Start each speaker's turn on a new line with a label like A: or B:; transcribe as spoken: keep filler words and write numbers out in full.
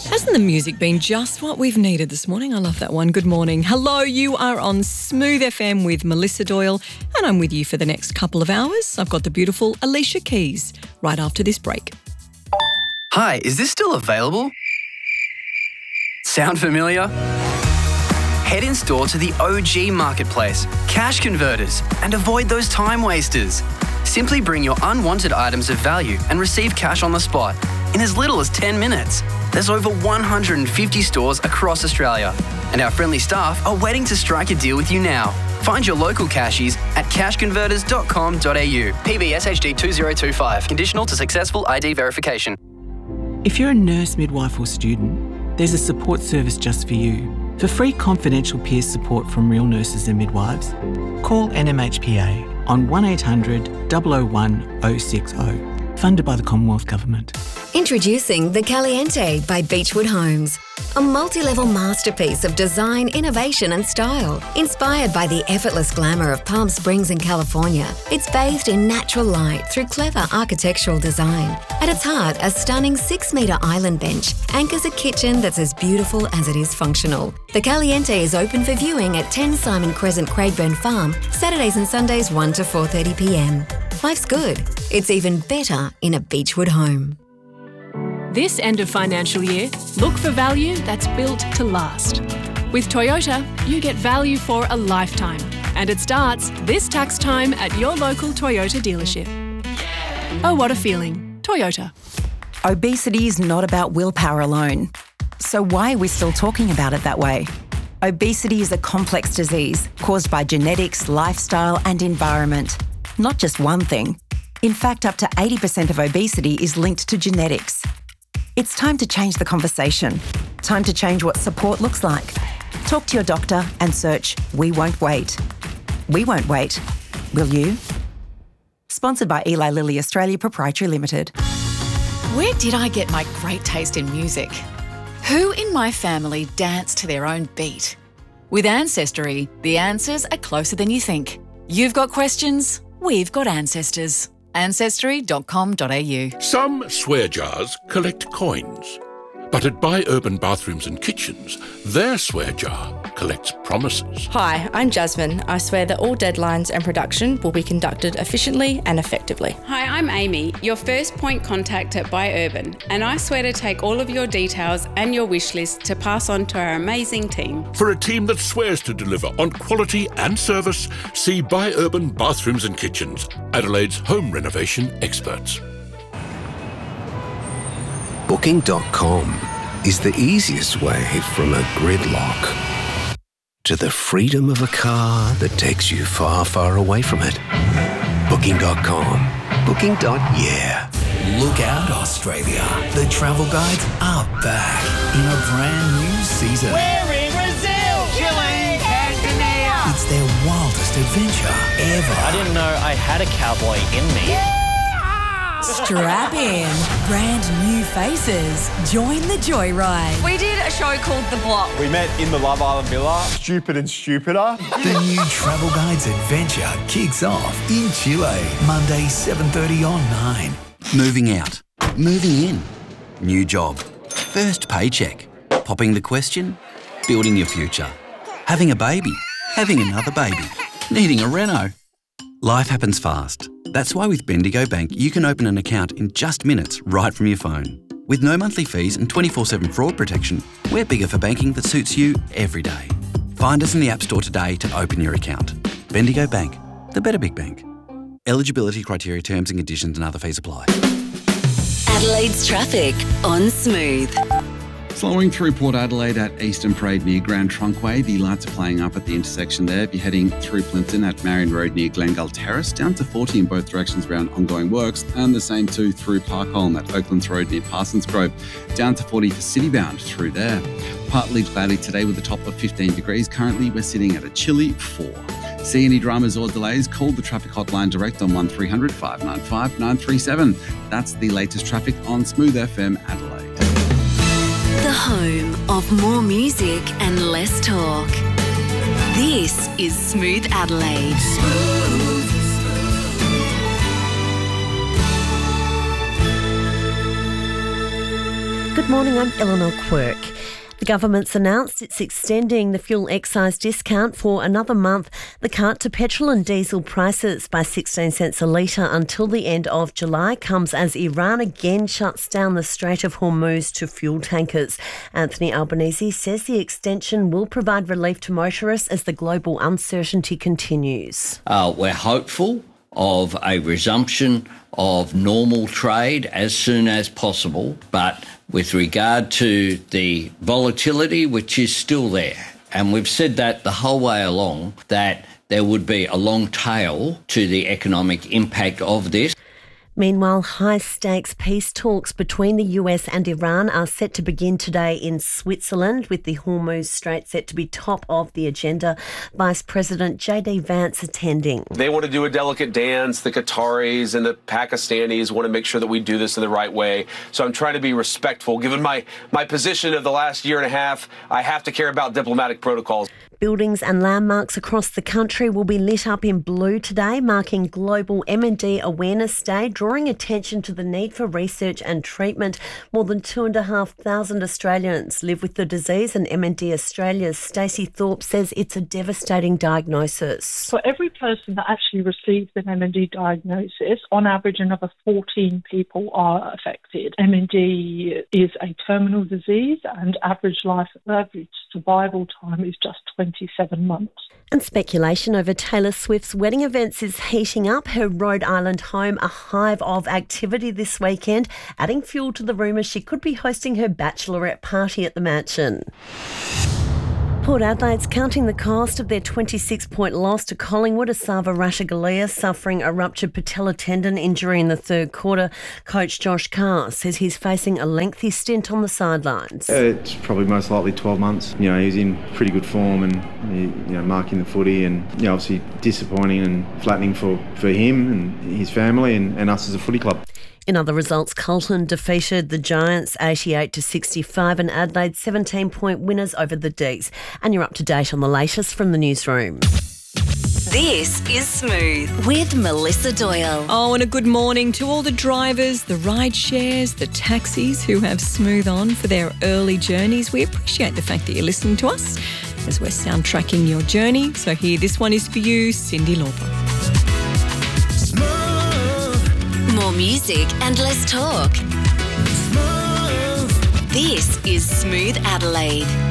A: Hasn't the music been just what we've needed this morning? I love that one. Good morning. Hello, you are on Smooth F M with Melissa Doyle, and I'm with you for the next couple of hours. I've got the beautiful Alicia Keys right after this break.
B: Hi, is this still available? Sound familiar? Head in store to the O G Marketplace, Cash Converters, and avoid those time wasters. Simply bring your unwanted items of value and receive cash on the spot in as little as ten minutes. There's over one hundred fifty stores across Australia, and our friendly staff are waiting to strike a deal with you now. Find your local cashies at cash converters dot com dot a u. P B S H D two zero two five. Conditional to successful I D verification.
C: If you're a nurse, midwife or student, there's a support service just for you. For free confidential peer support from real nurses and midwives, call N M H P A on one eight hundred, zero zero one, zero six zero. Funded by the Commonwealth Government.
D: Introducing the Caliente by Beechwood Homes. A multi-level masterpiece of design, innovation and style. Inspired by the effortless glamour of Palm Springs in California, it's bathed in natural light through clever architectural design. At its heart, a stunning six-metre island bench anchors a kitchen that's as beautiful as it is functional. The Caliente is open for viewing at ten Simon Crescent, Craigburn Farm, Saturdays and Sundays one to four thirty p m. Life's good. It's even better in a Beechwood home.
E: This end of financial year, look for value that's built to last. With Toyota, you get value for a lifetime, and it starts this tax time at your local Toyota dealership. Oh, what a feeling. Toyota.
F: Obesity is not about willpower alone. So why are we still talking about it that way? Obesity is a complex disease caused by genetics, lifestyle and environment. Not just one thing. In fact, up to eighty percent of obesity is linked to genetics. It's time to change the conversation. Time to change what support looks like. Talk to your doctor and search We Won't Wait. We won't wait. Will you? Sponsored by Eli Lilly Australia Proprietary Limited.
G: Where did I get my great taste in music? Who in my family danced to their own beat? With Ancestry, the answers are closer than you think. You've got questions, we've got ancestors. ancestry dot com dot a u.
H: Some swear jars collect coins, but at Buy Urban Bathrooms and Kitchens, their swear jar collects promises.
I: Hi, I'm Jasmine. I swear that all deadlines and production will be conducted efficiently and effectively.
J: Hi, I'm Amy, your first point contact at Buy Urban, and I swear to take all of your details and your wish list to pass on to our amazing team.
H: For a team that swears to deliver on quality and service, see Buy Urban Bathrooms and Kitchens, Adelaide's home renovation experts.
K: Booking dot com is the easiest way from a gridlock to the freedom of a car that takes you far, far away from it. Booking dot com. Booking. Yeah.
L: Look out, Australia. The travel guides are back in a brand new season.
M: We're in Brazil, Chile, Tanzania.
L: It's their wildest adventure ever.
N: I didn't know I had a cowboy in me.
M: Yeah!
O: Strap in. Brand new faces. Join the joyride.
P: We did a show called The Block.
Q: We met in the Love Island Villa. Stupid and stupider.
L: The new Travel Guides adventure kicks off in Chile, Monday, seven thirty on Nine.
R: Moving out. Moving in. New job. First paycheck. Popping the question. Building your future. Having a baby. Having another baby. Needing a reno. Life happens fast. That's why with Bendigo Bank, you can open an account in just minutes right from your phone. With no monthly fees and twenty-four seven fraud protection, we're bigger for banking that suits you every day. Find us in the App Store today to open your account. Bendigo Bank, the better big bank. Eligibility criteria, terms and conditions and other fees apply.
D: Adelaide's traffic on Smooth.
S: Slowing through Port Adelaide at Eastern Parade near Grand Trunkway. The lights are playing up at the intersection there. If you're heading through Plympton at Marion Road near Glengull Terrace, down to forty in both directions around ongoing works, and the same too through Parkholme at Oaklands Road near Parsons Grove, down to forty for Citybound through there. Partly cloudy today with a top of fifteen degrees. Currently, we're sitting at a chilly four. See any dramas or delays? Call the traffic hotline direct on one three hundred, five nine five, nine three seven. That's the latest traffic on Smooth F M Adelaide.
D: The home of more music and less talk. This is Smooth Adelaide. Smooth.
T: Good morning, I'm Eleanor Quirk. The government's announced it's extending the fuel excise discount for another month, the cut to petrol and diesel prices by sixteen cents a litre until the end of July comes as Iran again shuts down the Strait of Hormuz to fuel tankers. Anthony Albanese says the extension will provide relief to motorists as the global uncertainty continues.
U: Uh, we're hopeful of a resumption of normal trade as soon as possible, but with regard to the volatility, which is still there, and we've said that the whole way along, that there would be a long tail to the economic impact of this.
T: Meanwhile, high-stakes peace talks between the U S and Iran are set to begin today in Switzerland, with the Hormuz Strait set to be top of the agenda. Vice President J D Vance attending.
V: They want to do a delicate dance. The Qataris and the Pakistanis want to make sure that we do this in the right way. So I'm trying to be respectful. Given my, my position of the last year and a half, I have to care about diplomatic protocols.
T: Buildings and landmarks across the country will be lit up in blue today, marking Global M N D Awareness Day, drawing attention to the need for research and treatment. More than two and a half thousand Australians live with the disease, and M N D Australia's Stacey Thorpe says it's a devastating diagnosis.
W: For every person that actually receives an M N D diagnosis, on average another fourteen people are affected. M N D is a terminal disease, and average life, average survival time is just twenty-seven months.
T: And speculation over Taylor Swift's wedding events is heating up. Her Rhode Island home a hive of activity this weekend, adding fuel to the rumours she could be hosting her bachelorette party at the mansion. Port Adelaide's counting the cost of their twenty-six point loss to Collingwood. Asava Ratchagalia suffering a ruptured patella tendon injury in the third quarter. Coach Josh Carr says he's facing a lengthy stint on the sidelines.
X: It's probably most likely twelve months. You know, he's in pretty good form and, you know, marking the footy, and, you know, obviously disappointing and flattening for, for him and his family and, and us as a footy club.
T: In other results, Carlton defeated the Giants eighty-eight to sixty-five and Adelaide seventeen point winners over the D's. And you're up to date on the latest from the newsroom.
O: This is Smooth with Melissa Doyle.
A: Oh, and a good morning to all the drivers, the ride shares, the taxis who have Smooth on for their early journeys. We appreciate the fact that you're listening to us as we're soundtracking your journey. So here, this one is for you, Cyndi Lauper.
O: More music and less talk. Smooth. This is Smooth Adelaide.